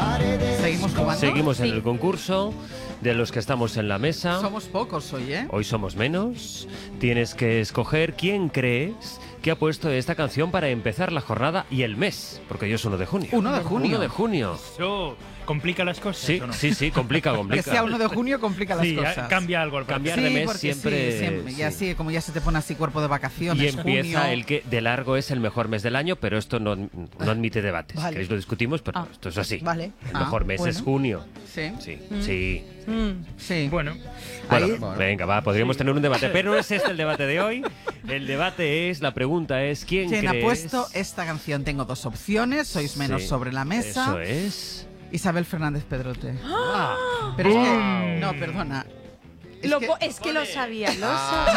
¿Seguimos jugando? Seguimos en el concurso de los que estamos en la mesa. Somos pocos hoy, ¿eh? Hoy somos menos. Tienes que escoger quién crees que ha puesto esta canción para empezar la jornada y el mes, porque hoy es 1 de junio. 1 de junio. 1 de junio. Eso complica las cosas, Sí, ¿o no? sí, complica. Que sea 1 de junio complica las Sí, cosas. cambia algo al Cambiar parecer. de mes porque siempre, sí, siempre. Y sí. así, como ya se te pone así cuerpo de vacaciones, Y empieza junio. el que de largo es el mejor mes del año, pero esto no admite debates. Vale. ¿Queréis lo discutimos? Pero esto es así. Vale. El mejor mes bueno. es junio. Sí, Sí, sí. sí. Bueno, Bueno, Ahí- venga, podríamos tener un debate, pero no es este el debate de hoy. El debate es, la pregunta es, ¿quién ¿Quién ha crees? puesto esta canción? Tengo dos opciones, sois menos Sí, sobre la mesa. Eso es. Isabel Fernández Pedrote. Ah, Pero es que, no, perdona. Es que lo sabía, lo sabía.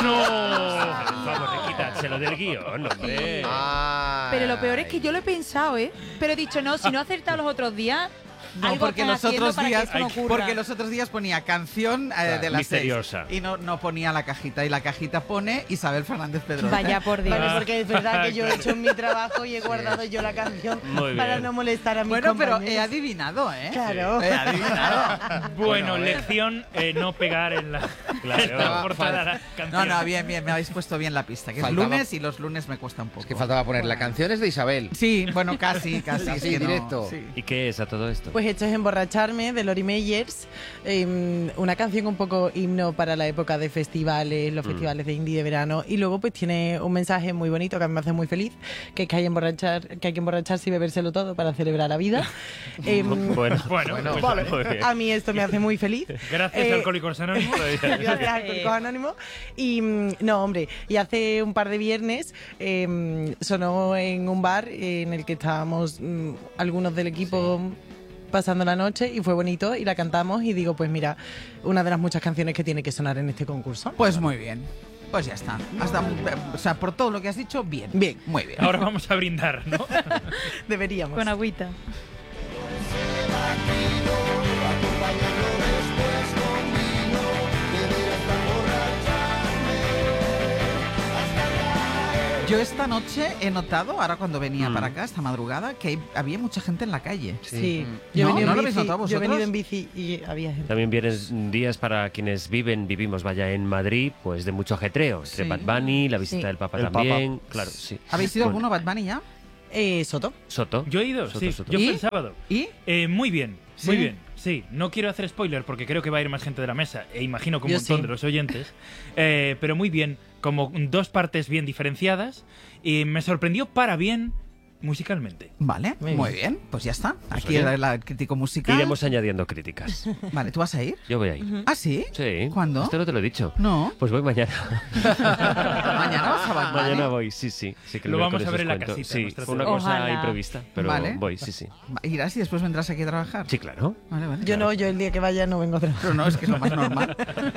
no. Vamos, quitárselo del guión, hombre. Pero lo peor es que yo lo he pensado, ¿eh? Pero he dicho, no, si no he acertado los otros días, No, algo porque están los haciendo otros para días, que esto no ocurra. porque los otros días ponía canción de las misteriosa. 6 y no ponía la cajita, y la cajita pone Isabel Fernández Pedrote. Vaya por Dios. Vale, porque es verdad que yo he hecho mi trabajo y he guardado yo la canción Muy para bien. no molestar a mis Bueno, pero compañeros. he adivinado, ¿eh? Claro. He adivinado. bueno, lección no pegar en la, Claro. en la portada de la No, canción. no, bien, me habéis puesto bien la pista, que es Faltaba- lunes y los lunes me cuesta un poco. Es que faltaba poner la canción es de Isabel. Sí, bueno, casi, Así, es que no, directo. sí. ¿Y qué es a todo esto? Pues esto es Emborracharme de Lori Meyers, una canción un poco himno para la época de festivales, los festivales de indie de verano, y luego pues tiene un mensaje muy bonito que a mí me hace muy feliz, que es que hay que emborracharse y bebérselo todo para celebrar la vida. Bueno, Bueno, pues, Vale. muy bien. A mí esto me hace muy feliz. gracias a Alcohólicos Anónimos. Gracias a Alcohólicos Anónimos. Y no, hombre, y hace un par de viernes sonó en un bar en el que estábamos algunos del equipo pasando la noche y fue bonito y la cantamos y digo, pues mira, una de las muchas canciones que tiene que sonar en este concurso. Pues muy bien. Pues ya está. O sea, por todo lo que has dicho, bien. Bien. Muy bien. Ahora vamos a brindar, ¿no? Deberíamos. Con agüita. Yo esta noche he notado, ahora cuando venía para acá, esta madrugada, que había mucha gente en la calle. Sí. ¿No? Yo he venido ¿No en lo habéis bici, notado yo he venido vosotros? en bici y había gente. También vienen días para quienes vivimos, vaya, en Madrid, pues de mucho ajetreo. Entre Sí. Bad Bunny, la visita Sí. del Papa El también. Claro, sí. ¿Habéis ido Bueno, alguno Bad Bunny ya? Soto. Soto. Yo he ido, Soto, sí. Soto. Yo ¿Y? fui el sábado. ¿Y? Muy bien, ¿Sí? muy bien. Sí, no quiero hacer spoiler porque creo que va a ir más gente de la mesa e imagino que un Yo montón sí. de los oyentes. Pero muy bien, como dos partes bien diferenciadas y me sorprendió para bien musicalmente. Vale, Muy muy bien. Pues ya está. Aquí oye, el crítico musical. Iremos añadiendo críticas. Vale, ¿tú vas a ir? Yo voy a ir. ¿Ah, sí? Sí. ¿Cuándo? Esto no te lo he dicho. No. Pues voy mañana. ¿Mañana vas a Bad Bunny? Mañana voy, sí. Sí, que el Lo vamos miércoles a ver os en la cuento. casita, Sí, nuestra fue una ciudad. cosa Ojalá. imprevista, pero Vale. voy, sí. ¿Irás y después vendrás aquí a trabajar? Sí, claro. Vale, vale. Yo no, yo el día que vaya no vengo a trabajar. Pero no, es que es lo más normal.